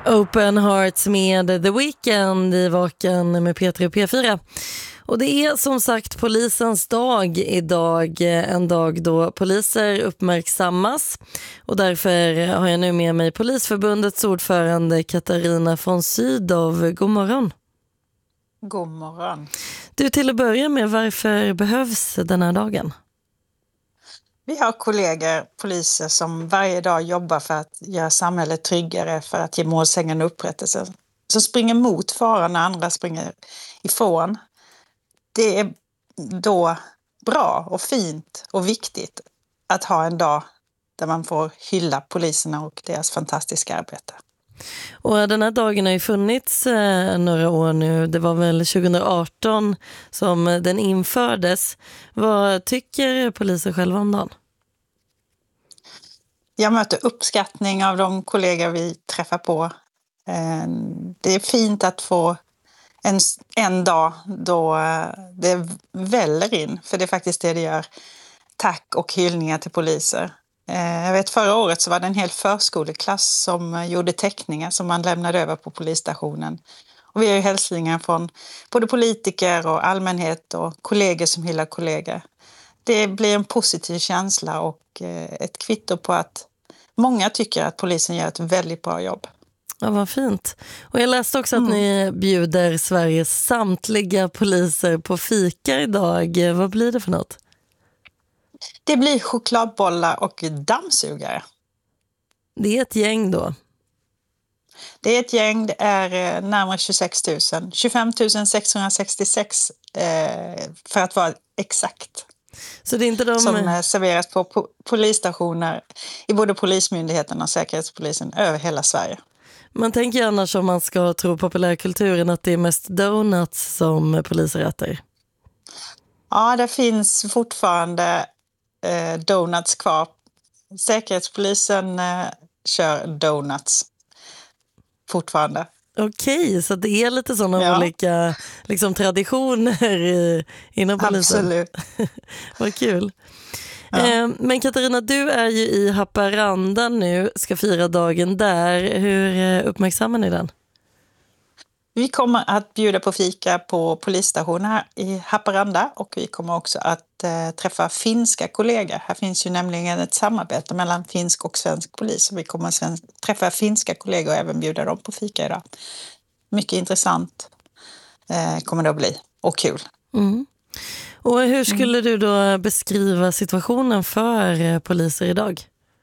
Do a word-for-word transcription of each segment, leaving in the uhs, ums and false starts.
Open Hearts med The Weeknd i Vaken med P tre och P fyra. Och det är som sagt polisens dag idag, en dag då poliser uppmärksammas. Och därför har jag nu med mig Polisförbundets ordförande Katarina von Sydow. God morgon. God morgon. Du, till att börja med, varför behövs den här dagen? Vi har kollegor, poliser, som varje dag jobbar för att göra samhället tryggare, för att ge målsägande upprättelse. Som springer mot faran när andra springer ifrån. Det är då bra och fint och viktigt att ha en dag där man får hylla poliserna och deras fantastiska arbete. Och den här dagen har ju funnits eh, några år nu. Det var väl tjugo arton som den infördes. Vad tycker poliser själva om dagen? Jag möter uppskattning av de kollegor vi träffar på. Eh, det är fint att få en, en dag då det väller in, för det är faktiskt det det gör. Tack och hyllningar till poliser. Jag vet, förra året så var det en hel förskoleklass som gjorde teckningar som man lämnade över på polisstationen. Och vi har ju hälsningar från både politiker och allmänhet och kollegor som hyllar kollegor. Det blir en positiv känsla och ett kvitto på att många tycker att polisen gör ett väldigt bra jobb. Ja, vad fint. Och jag läste också att mm. ni bjuder Sveriges samtliga poliser på fika idag. Vad blir det för något? Det blir chokladbollar och dammsugare. Det är ett gäng då? Det är ett gäng, det är närmare tjugosex tusen. tjugofem tusen sexhundrasextiosex eh, för att vara exakt. Så det är inte de... Som serveras på po- polisstationer i både Polismyndigheten och Säkerhetspolisen över hela Sverige. Man tänker ju annars, om man ska tro populärkulturen, att det är mest donuts som poliser äter. Ja, det finns fortfarande eh, donuts kvar. Säkerhetspolisen eh, kör donuts fortfarande. Okej, så det är lite sådana ja. olika liksom, traditioner i, inom polisen. Absolut. Vad kul. Ja. Eh, men Katarina, du är ju i Haparanda nu, ska fira dagen där. Hur eh, uppmärksammar ni den? Vi kommer att bjuda på fika på polisstationen här i Haparanda, och vi kommer också att eh, träffa finska kollegor. Här finns ju nämligen ett samarbete mellan finsk och svensk polis, och vi kommer att sven- träffa finska kollegor och även bjuda dem på fika idag. Mycket intressant eh, kommer det att bli, och kul. Mm. Och hur skulle mm. du då beskriva situationen för eh, poliser idag?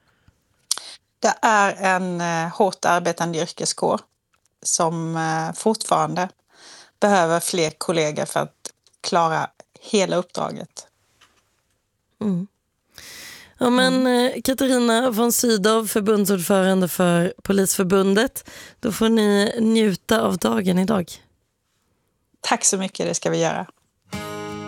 Det är en eh, hårt arbetande yrkeskår som eh, fortfarande behöver fler kollegor för att klara hela uppdraget. Mm. Ja, men mm. Katarina von Sydow, förbundsordförande för Polisförbundet, då får ni njuta av dagen idag. Tack så mycket, det ska vi göra.